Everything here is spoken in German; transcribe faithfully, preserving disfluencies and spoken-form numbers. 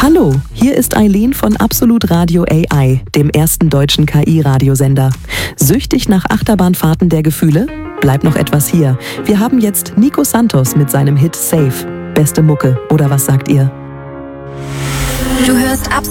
Hallo, hier ist Eileen von Absolut Radio A I, dem ersten deutschen K I-Radiosender. Süchtig nach Achterbahnfahrten der Gefühle? Bleibt noch etwas hier. Wir haben jetzt Nico Santos mit seinem Hit Safe. Beste Mucke, oder was sagt ihr? Du hörst Absolut